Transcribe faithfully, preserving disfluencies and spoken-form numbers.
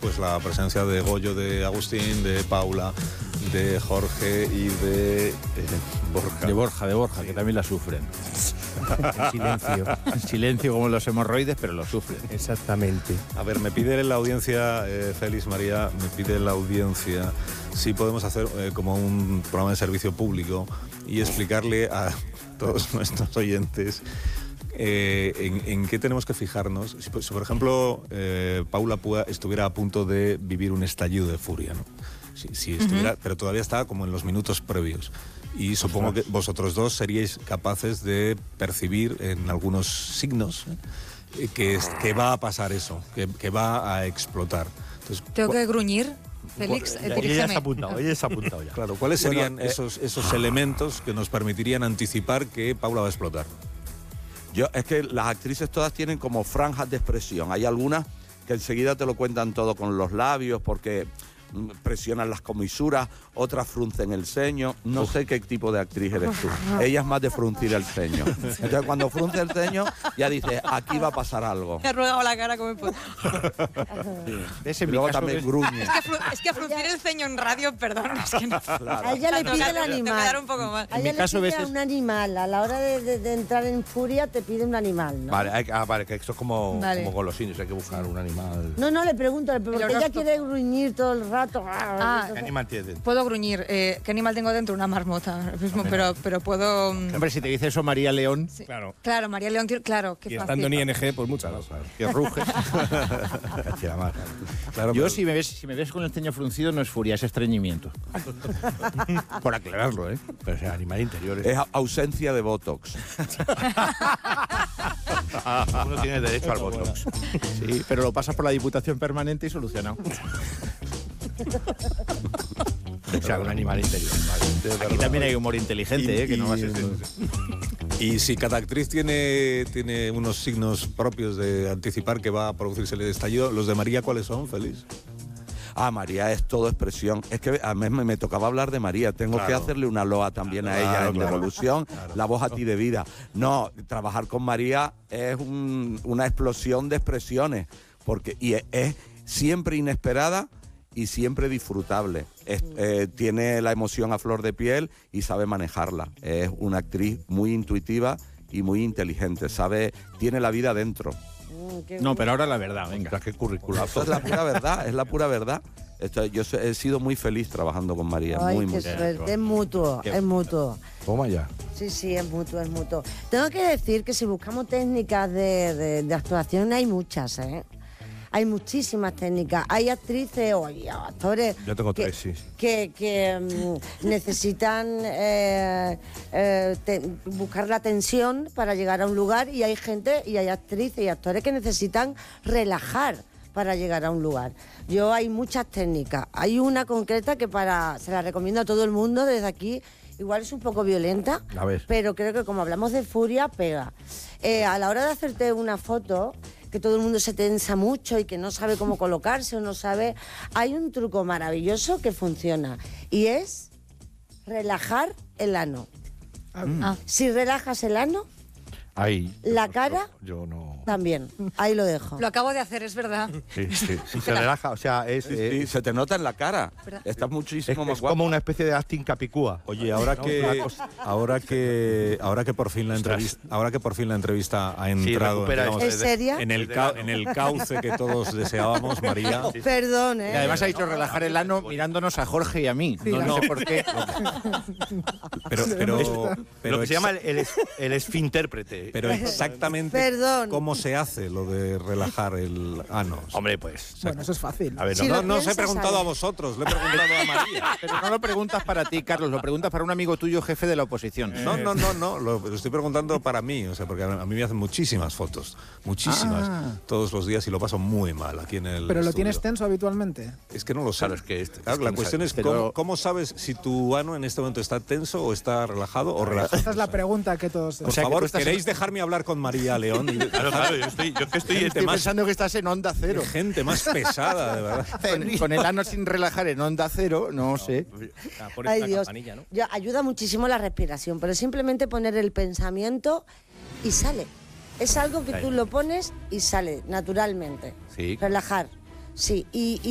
pues la presencia de Goyo, de Agustín, de Paula, de Jorge y de eh, Borja. De Borja, de Borja, sí. Que también la sufren. En silencio. En silencio como los hemorroides, pero lo sufren. Exactamente. A ver, me pide la audiencia, eh, Félix, María, me pide la audiencia si podemos hacer eh, como un programa de servicio público y explicarle a todos nuestros oyentes eh, en, en qué tenemos que fijarnos. Si, si por ejemplo, eh, Paula Púa estuviera a punto de vivir un estallido de furia, ¿no? Si, si estuviera, uh-huh. Pero todavía está como en los minutos previos. Y supongo que vosotros dos seríais capaces de percibir en algunos signos eh, que, es, que va a pasar eso, que, que va a explotar. Entonces, ¿tengo que gruñir? Félix, ella, ella ya se ha apuntado, ella se ha apuntado ya. Claro, ¿cuáles serían bueno, eh, esos, esos elementos que nos permitirían anticipar que Paula va a explotar? Yo, es que las actrices todas tienen como franjas de expresión. Hay algunas que enseguida te lo cuentan todo con los labios porque presionan las comisuras, otras fruncen el ceño. No sé qué tipo de actriz eres tú. Ella es más de fruncir el ceño. Entonces cuando frunce el ceño ya dices, aquí va a pasar algo. Me ha arrugado la cara como me puedo. Sí. Y luego también es... gruñe. Es que, fru es que fruncir el ceño en radio, perdón, es que no. Claro. A ella le pide el animal. Un poco mal. A ella le pide veces... un animal. A la hora de, de, de entrar en furia te pide un animal, ¿no? Vale, hay, ah, vale, que eso es como, vale. como golosinos, hay que buscar un animal. No, no, le pregunto, porque ella quiere gruñir todo el rato. Ah, ¿qué animal tienes? Puedo gruñir. Eh, ¿Qué animal tengo dentro? Una marmota mismo, pero, pero puedo... Hombre, si te dice eso María León... Sí. Claro. Claro, María León, claro, qué y fácil. estando en I N G, pues muchas cosas. Que ruge. Claro, yo, pero... si, me ves, si me ves con el ceño fruncido, no es furia, es estreñimiento. Por aclararlo, ¿eh? Pero es animal interior. Es ausencia de botox. Uno tiene derecho al botox. Sí, pero lo pasas por la Diputación Permanente y solucionado. O sea, un animal interior. Vale. Aquí también hay humor inteligente, y, ¿eh? Que y, no va a ser... Y si cada actriz tiene, tiene unos signos propios de anticipar que va a producirse el estallido, ¿los de María cuáles son, Félix? Ah, María es todo expresión. Es que a mí me, me tocaba hablar de María. Tengo claro. que hacerle una loa también claro, a ella claro, en claro. Devolución. Claro. La voz a ti de vida. No, trabajar con María es un, una explosión de expresiones. Porque, y es, es siempre inesperada y siempre disfrutable. Es, eh, tiene la emoción a flor de piel y sabe manejarla. Es una actriz muy intuitiva y muy inteligente. Sabe, tiene la vida dentro. No, pero ahora la verdad, venga. O sea, qué currículum. Esto es la pura verdad, es la pura verdad. Esto, yo he sido muy feliz trabajando con María. Ay, muy, qué muy suerte. Es mutuo, qué... es mutuo. Toma ya. Sí, sí, es mutuo, es mutuo. Tengo que decir que si buscamos técnicas de, de, de actuación hay muchas, ¿eh? Hay muchísimas técnicas. Hay actrices o hay actores Yo tengo que, tres, sí. que, que um, necesitan eh, eh, te, buscar la tensión para llegar a un lugar y hay gente y hay actrices y actores que necesitan relajar para llegar a un lugar. Yo hay muchas técnicas. Hay una concreta que para se la recomiendo a todo el mundo desde aquí. Igual es un poco violenta, a ver. Pero creo que como hablamos de furia, pega. Eh, a la hora de hacerte una foto, que todo el mundo se tensa mucho y que no sabe cómo colocarse o no sabe, hay un truco maravilloso que funciona y es relajar el ano. Ah. Si relajas el ano, Ahí, la yo, cara yo no. también. Ahí lo dejo. Lo acabo de hacer, es verdad. Sí, sí, sí, se relaja, o sea, es, sí, eh, sí, se te nota en la cara. ¿verdad? Estás muchísimo es, más es guapo. como una especie de acting capicúa. Oye, ahora que ahora que ahora que por fin la entrevista, ahora que por fin la entrevista ha entrado, sí, digamos, ¿Es seria? en el ca en el cauce que todos deseábamos, María. Sí. Perdón, ¿eh? Y además ha dicho relajar el ano mirándonos a Jorge y a mí. Sí, no, no sé por qué. Pero pero, pero lo que se llama el, el, el esfintérprete. Pero exactamente Perdón. cómo se hace lo de relajar el ano. Hombre, pues. Bueno, eso es fácil. A ver, Si no, No, lo no os he piensas, preguntado ¿sabes? a vosotros, le he preguntado a María. Pero no lo preguntas para ti, Carlos, lo preguntas para un amigo tuyo, jefe de la oposición. No, no, no, no, lo, lo estoy preguntando para mí, o sea, porque a mí me hacen muchísimas fotos, muchísimas, Ah. todos los días y lo paso muy mal aquí en el Pero lo estudio. tienes tenso habitualmente. Es que no lo sé. Claro, es que este- Claro, es que la no cuestión sabe- es pero- cómo, cómo sabes si tu ano en este momento está tenso o está relajado o relajado. Esa es la pregunta que todos... Por O sea, que favor, tú estás ¿queréis en- dejarme hablar con María León? Claro, claro, yo estoy, yo que estoy, Gente Estoy más- pensando que estás en Onda Cero. Gente más pesada, de verdad. Con, con el ano sin relajar en Onda Cero, no sé. Ay, Dios. Ya, ayuda muchísimo la respiración, pero simplemente poner el pensamiento y sale. Es algo que tú lo pones y sale naturalmente. Sí. Relajar. Sí, y, y